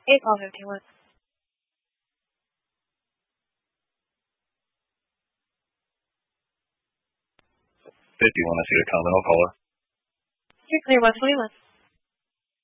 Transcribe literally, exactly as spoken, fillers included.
eight call fifty-one. fifty-one, I see a Continental caller. You're clear one twenty-one.